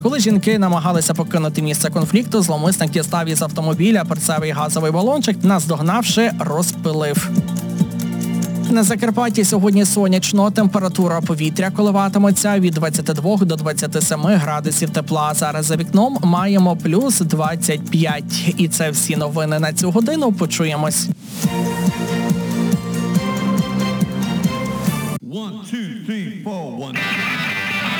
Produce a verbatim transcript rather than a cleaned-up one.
Коли жінки намагалися покинути місце конфлікту, зловмисник дістав із автомобіля перцевий газовий балончик, наздогнавши, розпилив. На Закарпатті сьогодні сонячно, температура повітря коливатиметься від двадцяти двох до двадцяти семи градусів тепла. Зараз за вікном маємо плюс двадцять п'ять. І це всі новини на цю годину. Почуємось. One, two, three, four, one.